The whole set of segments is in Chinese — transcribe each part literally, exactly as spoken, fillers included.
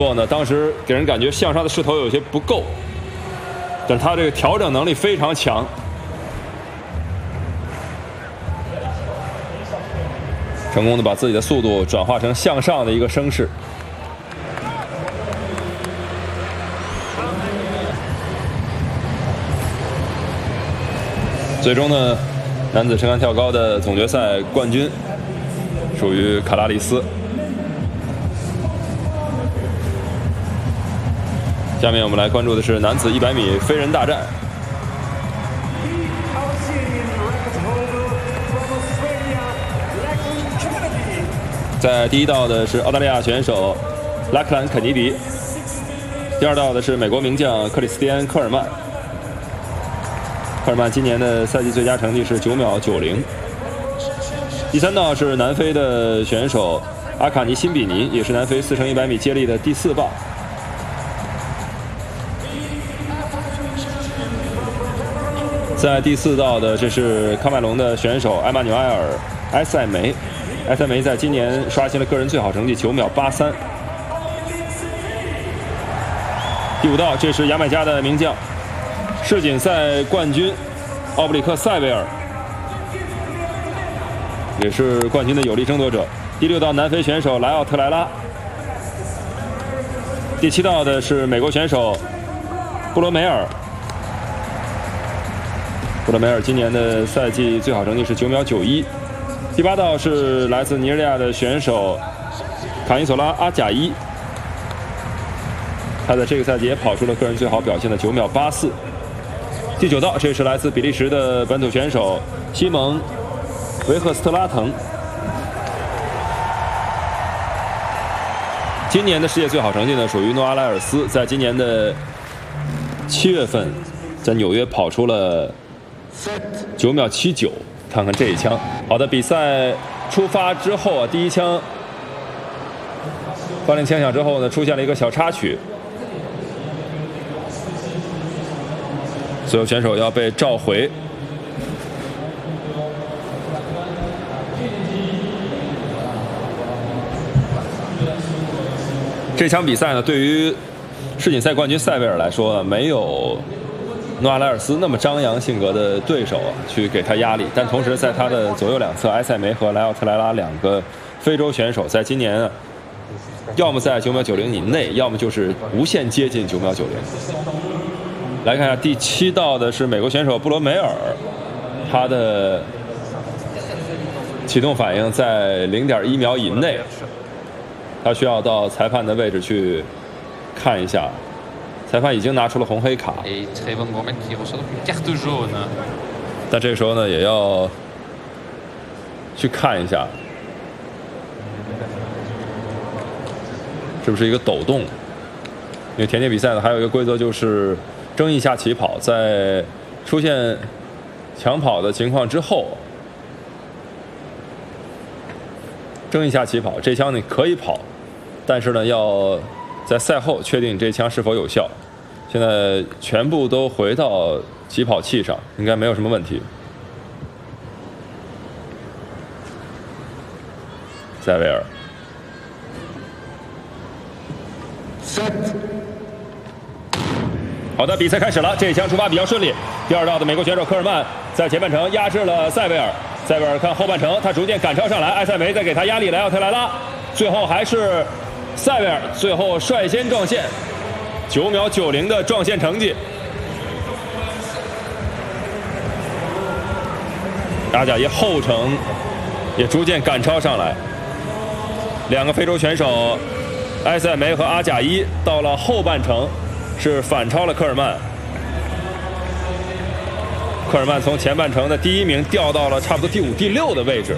过呢，当时给人感觉向上的势头有些不够，但他这个调整能力非常强。成功的把自己的速度转化成向上的一个升势。最终呢，男子身杆跳高的总决赛冠军属于卡拉利斯。下面我们来关注的是男子一百米飞人大战。在第一道的是澳大利亚选手拉克兰·肯尼迪，第二道的是美国名将克里斯蒂安·科尔曼。科尔曼今年的赛季最佳成绩是九秒九零。第三道是南非的选手阿卡尼·辛比尼，也是南非四乘一百米接力的第四棒。在第四道的这是喀麦隆的选手埃马纽埃尔·埃塞梅。埃塞梅在今年刷新了个人最好成绩九秒八三。第五道，这是牙买加的名将世锦赛冠军奥布里克塞维尔，也是冠军的有力争夺者。第六道，南非选手莱奥特莱拉。第七道的是美国选手布罗梅尔。布罗梅尔今年的赛季最好成绩是九秒九一。第八道是来自尼日利亚的选手卡因索拉·阿贾伊，他在这个赛季也跑出了个人最好表现的九秒八四。第九道，这是来自比利时的本土选手西蒙·维赫斯特拉滕，今年的世界最好成绩呢属于诺阿莱尔斯，在今年的七月份在纽约跑出了九秒七九。看看这一枪。好的，比赛出发之后啊，第一枪发令枪响之后呢，出现了一个小插曲，所有选手要被召回。这场比赛呢，对于世锦赛冠军塞维尔来说呢，没有诺阿莱尔斯那么张扬性格的对手去给他压力，但同时在他的左右两侧，埃塞梅和莱奥特莱拉两个非洲选手，在今年啊，要么在九秒九零以内，要么就是无限接近九秒九零。来看一下第七道的是美国选手布罗梅尔，他的启动反应在零点一秒以内，他需要到裁判的位置去看一下。裁判已经拿出了红黑卡，但这个时候呢，也要去看一下是不是一个抖动，因为田径比赛呢，还有一个规则就是争议下起跑，在出现抢跑的情况之后，争议下起跑，这枪你可以跑，但是呢，要在赛后确定这枪是否有效。现在全部都回到起跑器上，应该没有什么问题。塞维尔，好的，比赛开始了。这一枪出发比较顺利。第二道的美国选手科尔曼在前半程压制了塞维尔，塞维尔看后半程，他逐渐赶超上来，埃塞梅在给他压力，莱奥特莱拉，最后还是塞维尔最后率先撞线。九秒九零的撞线成绩，阿贾耶后程也逐渐赶超上来。两个非洲选手埃塞梅和阿贾伊到了后半程是反超了科尔曼。科尔曼从前半程的第一名掉到了差不多第五、第六的位置。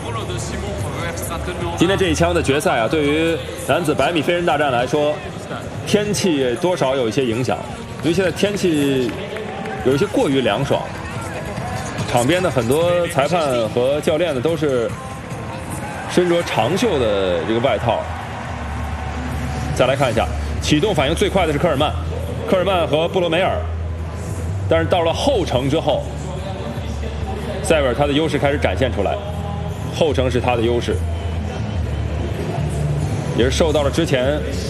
今天这一枪的决赛啊，对于男子百米飞人大战来说，天气多少有一些影响，因为现在天气有一些过于凉爽，场边的很多裁判和教练呢都是身着长袖的这个外套。再来看一下，启动反应最快的是科尔曼，科尔曼和布罗梅尔，但是到了后程之后，塞维尔他的优势开始展现出来，后程是他的优势，也是受到了之前